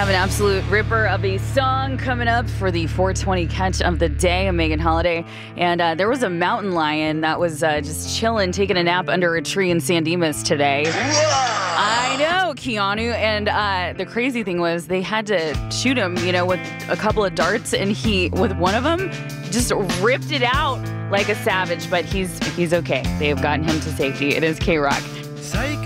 have an absolute ripper of a song coming up for the 420 catch of the day of Megan Holiday. And there was a mountain lion that was just chilling, taking a nap under a tree in San Dimas today. I know, Keanu. And the crazy thing was they had to shoot him, with a couple of darts. And he, with one of them, just ripped it out like a savage. But he's okay. They have gotten him to safety. It is K-Rock.